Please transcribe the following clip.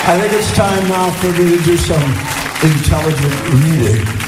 I think it's time now for me to do some intelligent reading.